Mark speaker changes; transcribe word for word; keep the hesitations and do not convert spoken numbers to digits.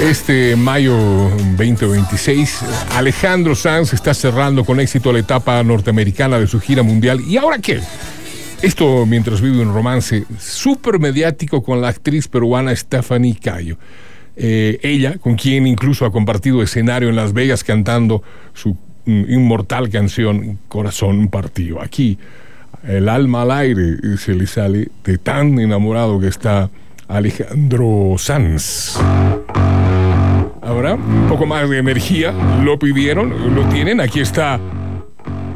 Speaker 1: Este mayo veinte veintiséis, Alejandro Sanz está cerrando con éxito la etapa norteamericana de su gira mundial. ¿Y ahora qué? Esto mientras vive un romance súper mediático con la actriz peruana Stephanie Cayo. Eh, ella, con quien incluso ha compartido escenario en Las Vegas cantando su mm, inmortal canción Corazón Partido. Aquí el alma al aire se le sale de tan enamorado que está Alejandro Sanz. Ahora, un poco más de energía, lo pidieron, lo tienen, aquí está